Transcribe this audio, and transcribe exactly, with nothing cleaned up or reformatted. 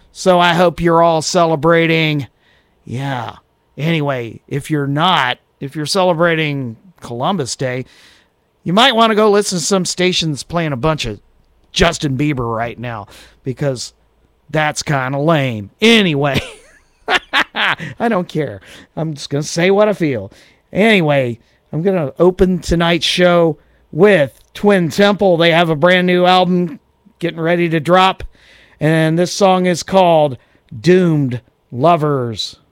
So I hope you're all celebrating. Yeah. Anyway, if you're not, if you're celebrating Columbus Day, you might want to go listen to some stations playing a bunch of Justin Bieber right now, because that's kind of lame. Anyway, I don't care. I'm just going to say what I feel. Anyway, I'm going to open tonight's show with Twin Temple. They have a brand new album getting ready to drop, and this song is called Doomed Lovers.